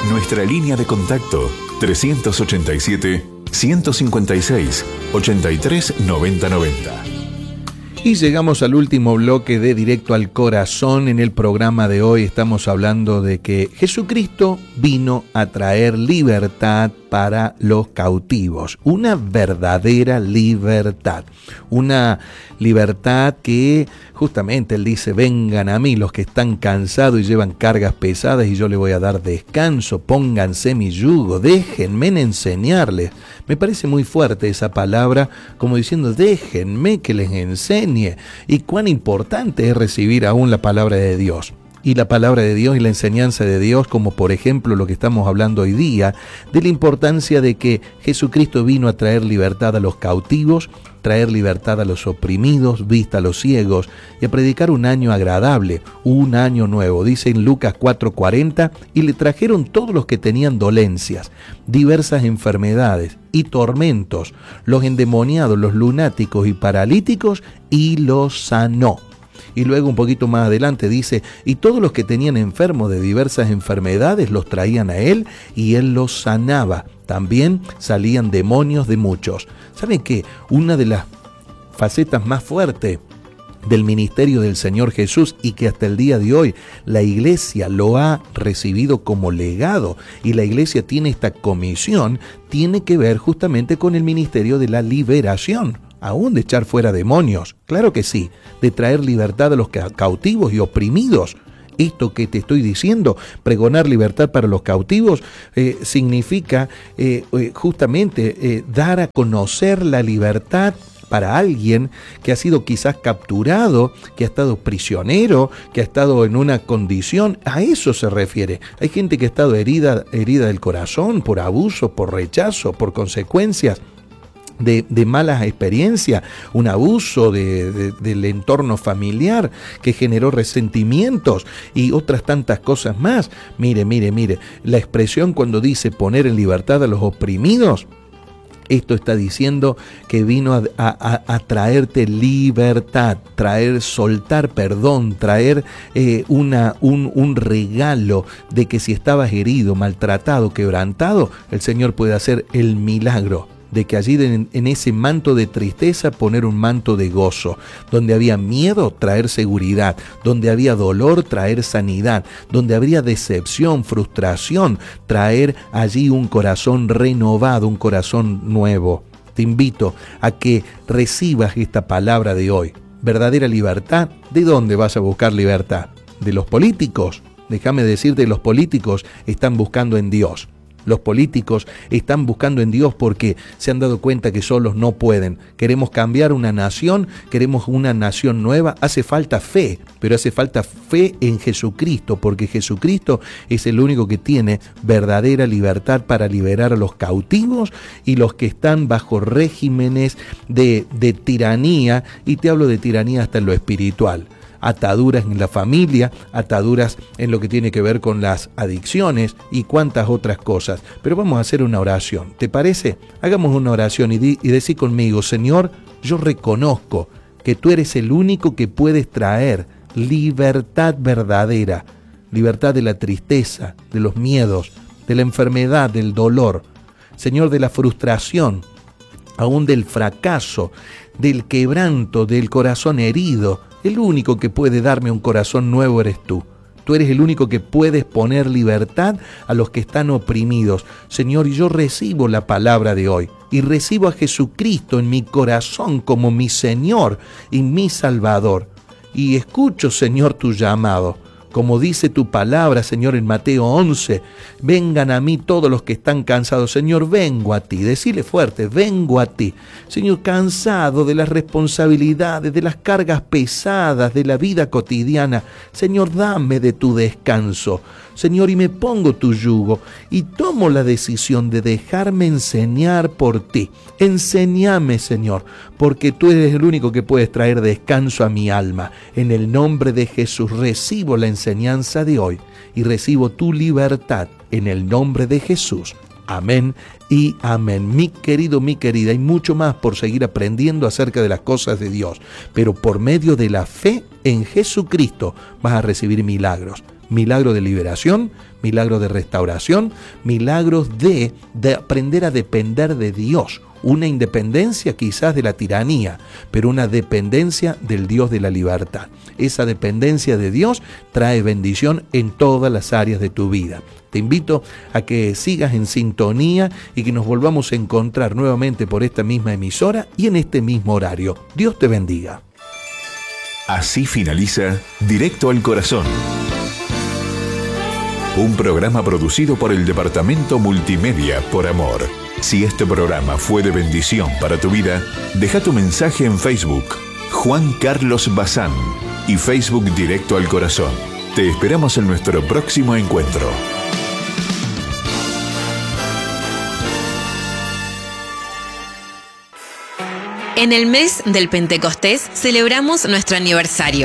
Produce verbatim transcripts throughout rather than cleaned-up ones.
Nuestra línea de contacto trescientos ochenta y siete, ciento cincuenta y seis, ochenta y tres, noventa noventa. Y llegamos al último bloque de Directo al Corazón. En el programa de hoy estamos hablando de que Jesucristo vino a traer libertad para los cautivos, una verdadera libertad, una libertad que justamente Él dice: vengan a mí los que están cansados y llevan cargas pesadas y yo les voy a dar descanso, pónganse mi yugo, déjenme enseñarles. Me parece muy fuerte esa palabra, como diciendo déjenme que les enseñe, y cuán importante es recibir aún la palabra de Dios. Y la palabra de Dios y la enseñanza de Dios, como por ejemplo lo que estamos hablando hoy día, de la importancia de que Jesucristo vino a traer libertad a los cautivos, traer libertad a los oprimidos, vista a los ciegos, y a predicar un año agradable, un año nuevo. Dice en Lucas cuatro cuarenta, y le trajeron todos los que tenían dolencias, diversas enfermedades y tormentos, los endemoniados, los lunáticos y paralíticos, y los sanó. Y luego un poquito más adelante dice: y todos los que tenían enfermos de diversas enfermedades los traían a él y él los sanaba. También salían demonios de muchos. ¿Saben qué? Una de las facetas más fuertes del ministerio del Señor Jesús, y que hasta el día de hoy la iglesia lo ha recibido como legado, y la iglesia tiene esta comisión, tiene que ver justamente con el ministerio de la liberación. Aún de echar fuera demonios, claro que sí, de traer libertad a los cautivos y oprimidos. Esto que te estoy diciendo, pregonar libertad para los cautivos, eh, significa eh, justamente eh, dar a conocer la libertad para alguien que ha sido quizás capturado, que ha estado prisionero, que ha estado en una condición. A eso se refiere. Hay gente que ha estado herida, herida del corazón por abuso, por rechazo, por consecuencias De, de malas experiencias, un abuso de, de, del entorno familiar que generó resentimientos y otras tantas cosas más. Mire, mire, mire, la expresión cuando dice poner en libertad a los oprimidos, esto está diciendo que vino a, a, a traerte libertad, traer, soltar perdón, traer eh, una, un, un regalo de que si estabas herido, maltratado, quebrantado, el Señor puede hacer el milagro de que allí en, en ese manto de tristeza poner un manto de gozo, donde había miedo, traer seguridad, donde había dolor, traer sanidad, donde habría decepción, frustración, traer allí un corazón renovado, un corazón nuevo. Te invito a que recibas esta palabra de hoy. Verdadera libertad. ¿De dónde vas a buscar libertad? ¿De los políticos? Déjame decirte, los políticos están buscando en Dios. Los políticos están buscando en Dios porque se han dado cuenta que solos no pueden. Queremos cambiar una nación, queremos una nación nueva. Hace falta fe, pero hace falta fe en Jesucristo, porque Jesucristo es el único que tiene verdadera libertad para liberar a los cautivos y los que están bajo regímenes de, de tiranía, y te hablo de tiranía hasta en lo espiritual. Ataduras en la familia, ataduras en lo que tiene que ver con las adicciones y cuantas otras cosas. Pero vamos a hacer una oración, ¿te parece? Hagamos una oración y, di, y decí conmigo: Señor, yo reconozco que tú eres el único que puedes traer libertad verdadera, libertad de la tristeza, de los miedos, de la enfermedad, del dolor, Señor, de la frustración, aún del fracaso, del quebranto, del corazón herido. El único que puede darme un corazón nuevo eres tú. Tú eres el único que puedes poner libertad a los que están oprimidos. Señor, yo recibo la palabra de hoy y recibo a Jesucristo en mi corazón como mi Señor y mi Salvador. Y escucho, Señor, tu llamado. Como dice tu palabra, Señor, en Mateo once, vengan a mí todos los que están cansados. Señor, vengo a ti. Decile fuerte: vengo a ti. Señor, cansado de las responsabilidades, de las cargas pesadas de la vida cotidiana. Señor, dame de tu descanso. Señor, y me pongo tu yugo y tomo la decisión de dejarme enseñar por ti. Enséñame, Señor, porque tú eres el único que puedes traer descanso a mi alma. En el nombre de Jesús recibo la enseñanza de hoy y recibo tu libertad en el nombre de Jesús. Amén y amén. Mi querido, mi querida, hay mucho más por seguir aprendiendo acerca de las cosas de Dios, pero por medio de la fe en Jesucristo vas a recibir milagros. milagro de liberación, milagro de restauración, milagros de, de aprender a depender de Dios. Una independencia quizás de la tiranía, pero una dependencia del Dios de la libertad. Esa dependencia de Dios trae bendición en todas las áreas de tu vida. Te invito a que sigas en sintonía y que nos volvamos a encontrar nuevamente por esta misma emisora y en este mismo horario. Dios te bendiga. Así finaliza Directo al Corazón. Un programa producido por el Departamento Multimedia por Amor. Si este programa fue de bendición para tu vida, deja tu mensaje en Facebook, Juan Carlos Bazán, y Facebook Directo al Corazón. Te esperamos en nuestro próximo encuentro. En el mes del Pentecostés celebramos nuestro aniversario.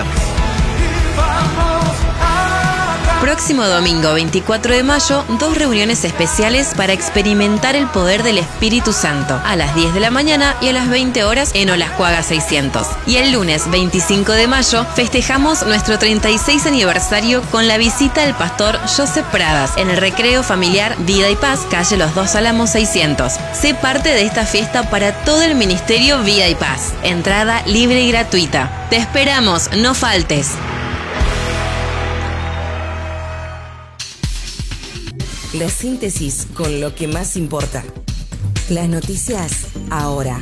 Próximo domingo veinticuatro de mayo, dos reuniones especiales para experimentar el poder del Espíritu Santo, a las diez de la mañana y a las veinte horas en Olascuaga seiscientos. Y el lunes veinticinco de mayo festejamos nuestro treinta y seis aniversario con la visita del pastor Joseph Pradas en el recreo familiar Vida y Paz, calle Los Dos Álamos seiscientos. Sé parte de esta fiesta para todo el ministerio Vida y Paz. Entrada libre y gratuita. Te esperamos, no faltes. La síntesis con lo que más importa. Las noticias ahora.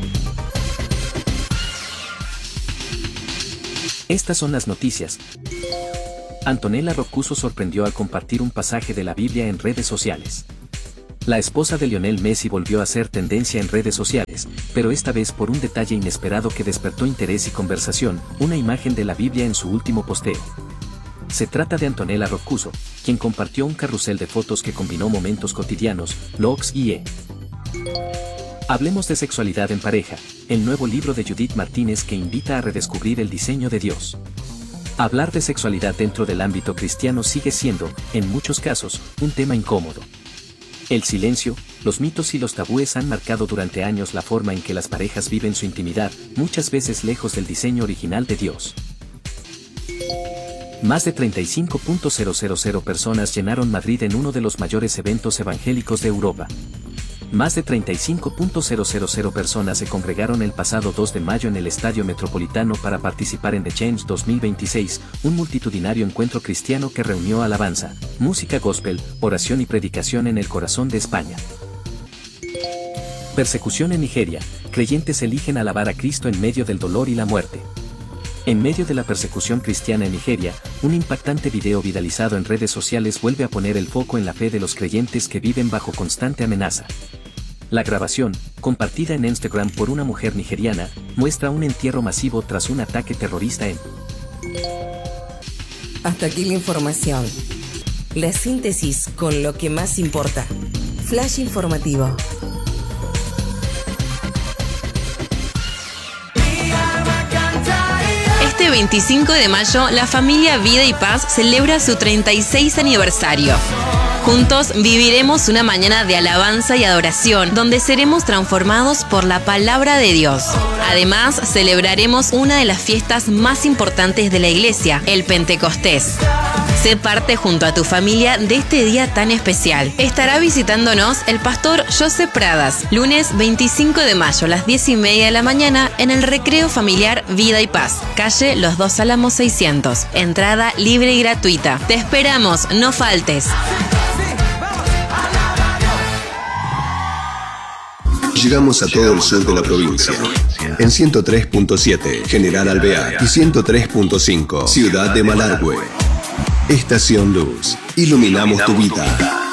Estas son las noticias. Antonella Roccuzzo sorprendió al compartir un pasaje de la Biblia en redes sociales. La esposa de Lionel Messi volvió a ser tendencia en redes sociales, pero esta vez por un detalle inesperado que despertó interés y conversación, una imagen de la Biblia en su último posteo. Se trata de Antonella Roccuzzo, quien compartió un carrusel de fotos que combinó momentos cotidianos, logs y e. Hablemos de sexualidad en pareja, el nuevo libro de Judith Martínez que invita a redescubrir el diseño de Dios. Hablar de sexualidad dentro del ámbito cristiano sigue siendo, en muchos casos, un tema incómodo. El silencio, los mitos y los tabúes han marcado durante años la forma en que las parejas viven su intimidad, muchas veces lejos del diseño original de Dios. Más de treinta y cinco mil personas llenaron Madrid en uno de los mayores eventos evangélicos de Europa. Más de treinta y cinco mil personas se congregaron el pasado dos de mayo en el Estadio Metropolitano para participar en The Change dos mil veintiséis, un multitudinario encuentro cristiano que reunió alabanza, música gospel, oración y predicación en el corazón de España. Persecución en Nigeria, creyentes eligen alabar a Cristo en medio del dolor y la muerte. En medio de la persecución cristiana en Nigeria, un impactante video viralizado en redes sociales vuelve a poner el foco en la fe de los creyentes que viven bajo constante amenaza. La grabación, compartida en Instagram por una mujer nigeriana, muestra un entierro masivo tras un ataque terrorista en... Hasta aquí la información. La síntesis con lo que más importa. Flash informativo. Este veinticinco de mayo, la familia Vida y Paz celebra su treinta y seis aniversario. Juntos viviremos una mañana de alabanza y adoración, donde seremos transformados por la palabra de Dios. Además, celebraremos una de las fiestas más importantes de la iglesia, el Pentecostés. Sé parte junto a tu familia de este día tan especial. Estará visitándonos el pastor Joseph Pradas, lunes veinticinco de mayo a las diez y media de la mañana en el recreo familiar Vida y Paz, calle Los Dos Álamos seiscientos. Entrada libre y gratuita. Te esperamos, no faltes. Llegamos a todo el sur de la provincia. En ciento tres punto siete, General Alvear, y ciento tres punto cinco, Ciudad de Malargüe. Estación Luz. Iluminamos tu vida.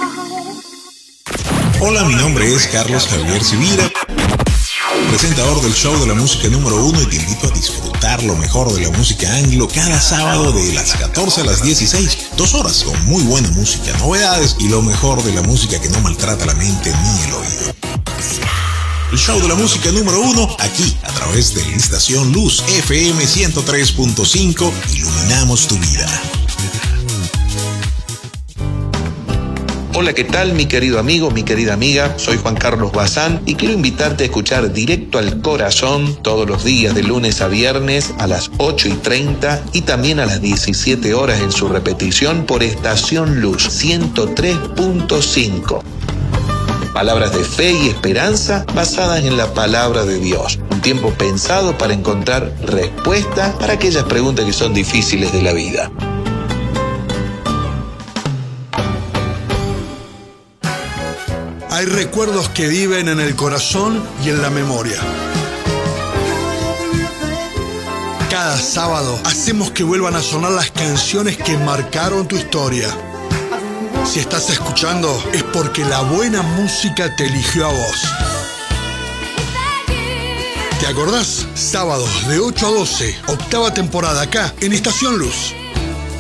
Hola, mi nombre es Carlos Javier Civira, presentador del show de la música número uno, y te invito a disfrutar lo mejor de la música anglo cada sábado de las catorce a las dieciséis, dos horas con muy buena música, novedades y lo mejor de la música que no maltrata la mente ni el oído. El show de la música número uno, aquí a través de la Estación Luz F M ciento tres punto cinco, iluminamos tu vida. Hola, ¿qué tal mi querido amigo, mi querida amiga? Soy Juan Carlos Bazán y quiero invitarte a escuchar Directo al Corazón todos los días de lunes a viernes a las ocho y treinta y también a las diecisiete horas en su repetición por Estación Luz ciento tres punto cinco. Palabras de fe y esperanza basadas en la palabra de Dios. Un tiempo pensado para encontrar respuestas para aquellas preguntas que son difíciles de la vida. Hay recuerdos que viven en el corazón y en la memoria. Cada sábado hacemos que vuelvan a sonar las canciones que marcaron tu historia. Si estás escuchando, es porque la buena música te eligió a vos. ¿Te acordás? Sábados de ocho a doce, octava temporada acá en Estación Luz.